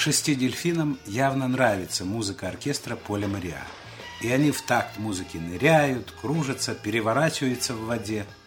6 дельфинам явно нравится музыка оркестра Поля Мориа. И они в такт музыки ныряют, кружатся, переворачиваются в воде.